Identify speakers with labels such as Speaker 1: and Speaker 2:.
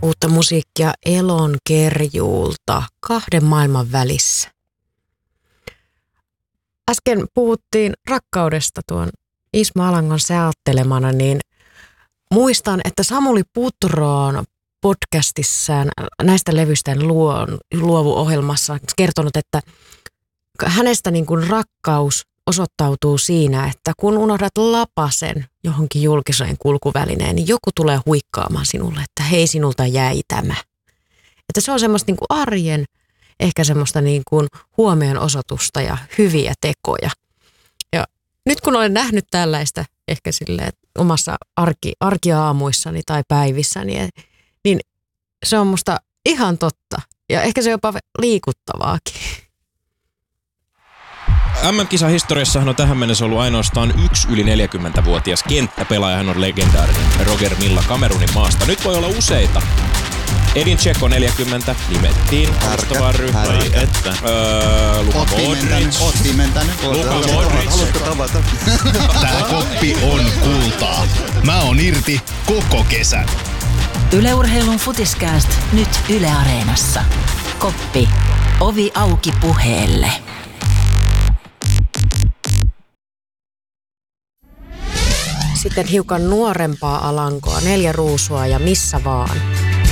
Speaker 1: uutta musiikkia Elon Kerjuulta Kahden maailman välissä. Äsken puhuttiin rakkaudesta tuon Ismo Alangon säälttelemana, niin muistan, että Samuli Putroon podcastissaan näistä levyistä luovu-ohjelmassa kertonut, että hänestä niin kuin rakkaus osoittautuu siinä, että kun unohdat lapasen johonkin julkiseen kulkuvälineen, niin joku tulee huikkaamaan sinulle, että hei, sinulta jäi tämä. Että se on semmoista niin kuin arjen, ehkä semmoista niin kuin huomionosoitusta ja hyviä tekoja. Ja nyt kun olen nähnyt tällaista ehkä silleen omassa arkiaamuissani tai päivissäni, niin se on musta ihan totta. Ja ehkä se jopa liikuttavaakin.
Speaker 2: MM-kisahistoriassahan on tähän mennessä ollut ainoastaan yksi yli 40-vuotias kenttäpelaaja. Hän on legendaarinen Roger Milla Kamerunin maasta. Nyt voi olla useita. Edin Dzeko 40 nimettiin alustavaan ryhmään. Luka Modric. Luka Modric.
Speaker 3: Haluatko tavata?
Speaker 4: Tää koppi on kultaa. Mä oon irti koko kesän.
Speaker 5: Yle Urheilun Futiskääst nyt Yle Areenassa. Koppi. Ovi auki puheelle.
Speaker 1: Sitten hiukan nuorempaa Alankoa, 4 ruusua ja missä vaan.